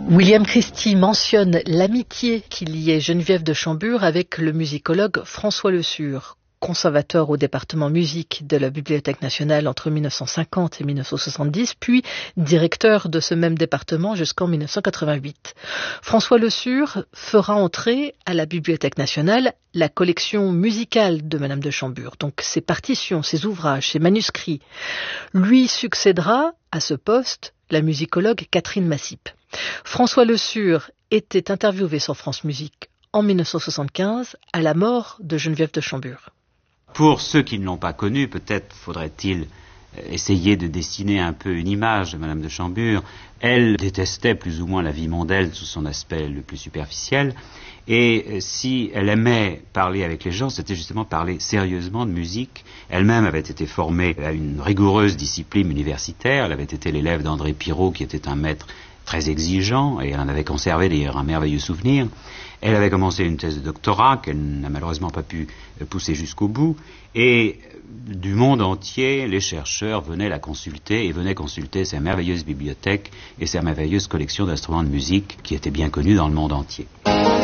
William Christie mentionne l'amitié qui liait Geneviève de Chambure avec le musicologue François Le Sur, conservateur au département musique de la Bibliothèque nationale entre 1950 et 1970, puis directeur de ce même département jusqu'en 1988. François Le Sur fera entrer à la Bibliothèque nationale la collection musicale de Madame de Chambure, donc ses partitions, ses ouvrages, ses manuscrits. Lui succédera à ce poste la musicologue Catherine Massip. François Le Sur était interviewé sur France Musique en 1975 à la mort de Geneviève de Chambure. Pour ceux qui ne l'ont pas connue, peut-être faudrait-il essayer de dessiner un peu une image de Madame de Chambure. Elle détestait plus ou moins la vie mondaine sous son aspect le plus superficiel, et si elle aimait parler avec les gens, c'était justement parler sérieusement de musique. Elle-même avait été formée à une rigoureuse discipline universitaire. Elle avait été l'élève d'André Pirot, qui était un maître très exigeant, et elle en avait conservé d'ailleurs un merveilleux souvenir. Elle avait commencé une thèse de doctorat qu'elle n'a malheureusement pas pu pousser jusqu'au bout, et du monde entier, les chercheurs venaient la consulter et venaient consulter sa merveilleuse bibliothèque et sa merveilleuse collection d'instruments de musique qui étaient bien connus dans le monde entier.